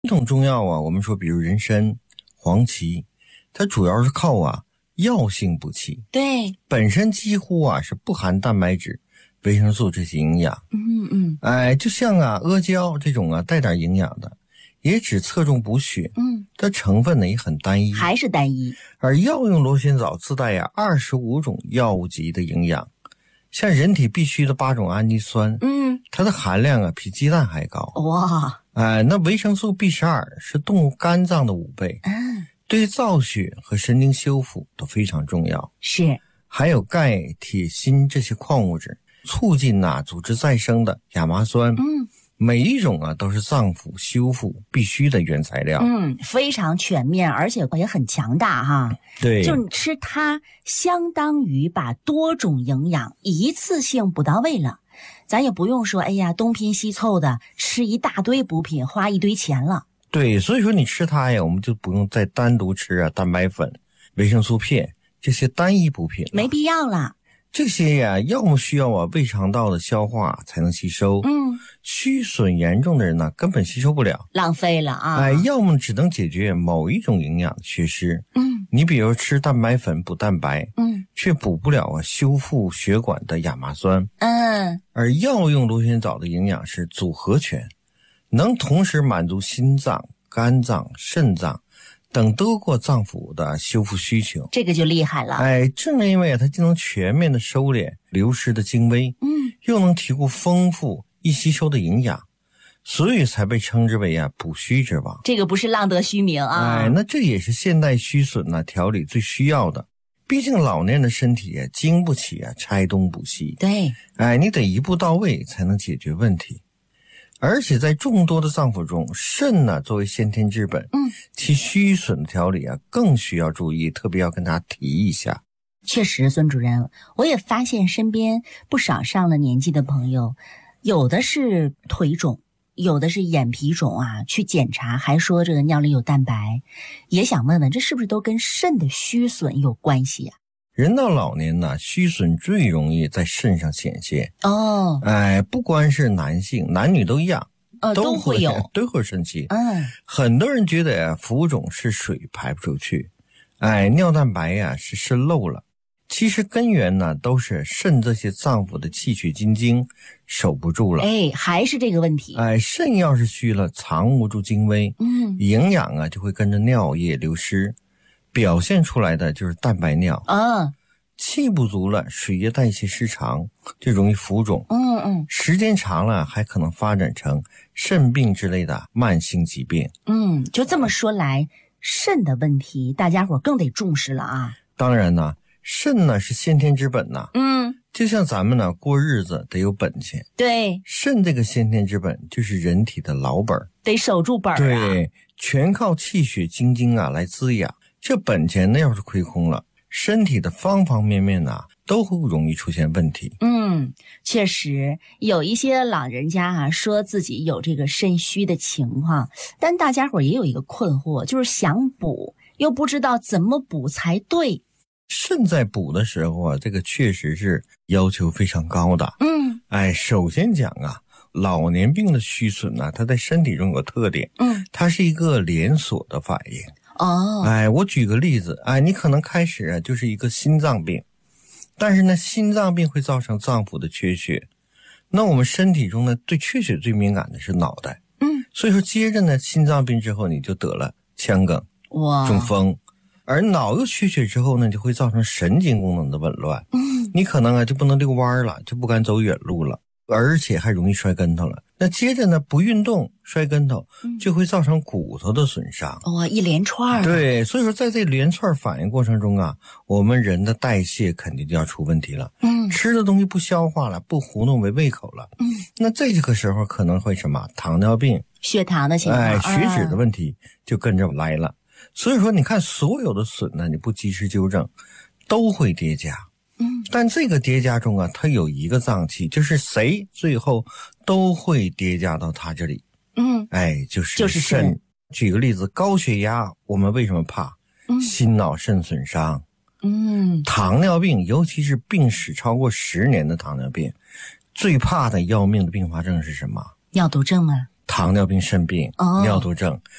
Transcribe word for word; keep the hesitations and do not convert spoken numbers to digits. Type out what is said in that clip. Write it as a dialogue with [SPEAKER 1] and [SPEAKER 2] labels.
[SPEAKER 1] 传统中药啊，我们说比如人参、黄芪，它主要是靠啊药性补气，
[SPEAKER 2] 对，
[SPEAKER 1] 本身几乎啊是不含蛋白质、维生素这些营养。
[SPEAKER 2] 嗯嗯，
[SPEAKER 1] 哎，就像啊阿胶这种啊带点营养的，也只侧重补血，
[SPEAKER 2] 嗯，
[SPEAKER 1] 它成分呢也很单一，
[SPEAKER 2] 还是单一。
[SPEAKER 1] 而药用螺旋藻自带呀二十五种药物级的营养，像人体必需的八种氨基酸，
[SPEAKER 2] 嗯，
[SPEAKER 1] 它的含量啊比鸡蛋还高。
[SPEAKER 2] 哇，
[SPEAKER 1] 哎，那维生素 B 十二 是动物肝脏的五倍，
[SPEAKER 2] 嗯，
[SPEAKER 1] 对造血和神经修复都非常重要。
[SPEAKER 2] 是，
[SPEAKER 1] 还有钙、铁、锌这些矿物质，促进呐、啊、组织再生的亚麻酸，
[SPEAKER 2] 嗯，
[SPEAKER 1] 每一种啊都是脏腑修复必须的原材料。
[SPEAKER 2] 嗯，非常全面，而且也很强大哈。
[SPEAKER 1] 对，
[SPEAKER 2] 就你吃它，相当于把多种营养一次性补到位了。咱也不用说，哎呀，东拼西凑的吃一大堆补品，花一堆钱了。
[SPEAKER 1] 对，所以说你吃它呀，我们就不用再单独吃啊蛋白粉、维生素片这些单一补品了，
[SPEAKER 2] 没必要了。
[SPEAKER 1] 这些呀，要么需要啊胃肠道的消化才能吸收，
[SPEAKER 2] 嗯，
[SPEAKER 1] 虚损严重的人呢根本吸收不了，
[SPEAKER 2] 浪费了啊。
[SPEAKER 1] 哎，要么只能解决某一种营养的缺失。
[SPEAKER 2] 嗯，
[SPEAKER 1] 你比如吃蛋白粉补蛋白，
[SPEAKER 2] 嗯，
[SPEAKER 1] 却补不了啊修复血管的亚麻酸。
[SPEAKER 2] 嗯，
[SPEAKER 1] 而药用螺旋藻的营养是组合拳，能同时满足心脏、肝脏、肾脏等多个脏腑的修复需求。
[SPEAKER 2] 这个就厉害了。
[SPEAKER 1] 哎，正因为它既能全面的收敛流失的精微，
[SPEAKER 2] 嗯，
[SPEAKER 1] 又能提供丰富易吸收的营养，所以才被称之为啊补虚之王。
[SPEAKER 2] 这个不是浪得虚名啊。
[SPEAKER 1] 哎，那这也是现代虚损呢、啊、调理最需要的。毕竟老年人的身体啊经不起啊拆东补西。
[SPEAKER 2] 对，
[SPEAKER 1] 哎，你得一步到位才能解决问题。而且在众多的脏腑中，肾呢作为先天之本，
[SPEAKER 2] 嗯，
[SPEAKER 1] 其虚损的调理啊更需要注意，特别要跟大家提一下。
[SPEAKER 2] 确实，孙主任，我也发现身边不少上了年纪的朋友，有的是腿肿，有的是眼皮肿啊，去检查还说这个尿里有蛋白，也想问问，这是不是都跟肾的虚损有关系啊？
[SPEAKER 1] 人到老年呢，虚损最容易在肾上显现。
[SPEAKER 2] 哦，
[SPEAKER 1] 哎，不光是男性，男女都一样，
[SPEAKER 2] 呃，
[SPEAKER 1] 都
[SPEAKER 2] 都会有，
[SPEAKER 1] 都会肾气。
[SPEAKER 2] 嗯，
[SPEAKER 1] 很多人觉得呀，浮肿是水排不出去，哎，尿蛋白呀是渗漏了。其实根源呢，都是肾这些脏腑的气血津精守不住了。
[SPEAKER 2] 哎，还是这个问题。
[SPEAKER 1] 哎，肾要是虚了，藏不住精微，
[SPEAKER 2] 嗯，
[SPEAKER 1] 营养啊就会跟着尿液流失，表现出来的就是蛋白尿。
[SPEAKER 2] 啊，
[SPEAKER 1] 气不足了，水液代谢失常，就容易浮肿。
[SPEAKER 2] 嗯嗯
[SPEAKER 1] 时间长了，还可能发展成肾病之类的慢性疾病。
[SPEAKER 2] 嗯，就这么说来，肾的问题大家伙更得重视了啊。
[SPEAKER 1] 当然呢，肾呢是先天之本呐。
[SPEAKER 2] 嗯，
[SPEAKER 1] 就像咱们呢过日子得有本钱，
[SPEAKER 2] 对，
[SPEAKER 1] 肾这个先天之本就是人体的老本，
[SPEAKER 2] 得守住本儿啊。
[SPEAKER 1] 对，全靠气血精精啊来滋养。这本钱呢要是亏空了，身体的方方面面啊都会容易出现问题。
[SPEAKER 2] 嗯，确实有一些老人家啊说自己有这个肾虚的情况，但大家伙也有一个困惑，就是想补又不知道怎么补才对。
[SPEAKER 1] 肾在补的时候啊，这个确实是要求非常高的。
[SPEAKER 2] 嗯，
[SPEAKER 1] 哎，首先讲啊，老年病的虚损呢、啊，它在身体中有特点，
[SPEAKER 2] 嗯，
[SPEAKER 1] 它是一个连锁的反应。
[SPEAKER 2] 哦，
[SPEAKER 1] 哎，我举个例子，哎，你可能开始啊就是一个心脏病，但是呢，心脏病会造成脏腑的缺血，那我们身体中呢对缺血最敏感的是脑袋，
[SPEAKER 2] 嗯，
[SPEAKER 1] 所以说接着呢心脏病之后你就得了腔梗、
[SPEAKER 2] 哇，
[SPEAKER 1] 中风，而脑又缺血之后呢就会造成神经功能的紊乱，
[SPEAKER 2] 嗯，
[SPEAKER 1] 你可能啊就不能遛弯了，就不敢走远路了，而且还容易摔跟头了。那接着呢不运动摔跟头就会造成骨头的损伤。
[SPEAKER 2] 哇，一连串。
[SPEAKER 1] 对，所以说在这连串反应过程中啊，我们人的代谢肯定就要出问题了。
[SPEAKER 2] 嗯，
[SPEAKER 1] 吃的东西不消化了，不糊弄为胃口了。
[SPEAKER 2] 嗯，
[SPEAKER 1] 那这个时候可能会什么糖尿病、
[SPEAKER 2] 血糖的情况，
[SPEAKER 1] 哎，血脂的
[SPEAKER 2] 啊
[SPEAKER 1] 问题就跟着来了。所以说你看所有的损呢，你不及时纠正都会叠加。
[SPEAKER 2] 嗯，
[SPEAKER 1] 但这个叠加中啊，它有一个脏器，就是谁最后都会叠加到它这里。
[SPEAKER 2] 嗯，
[SPEAKER 1] 哎，就是
[SPEAKER 2] 就是肾。
[SPEAKER 1] 肾。举个例子，高血压我们为什么怕？
[SPEAKER 2] 嗯
[SPEAKER 1] 心脑肾损伤。
[SPEAKER 2] 嗯，
[SPEAKER 1] 糖尿病，尤其是病史超过十年的糖尿病，最怕的要命的并发症是什么？
[SPEAKER 2] 尿毒症吗？
[SPEAKER 1] 糖尿病、肾病、
[SPEAKER 2] 哦
[SPEAKER 1] 尿毒症，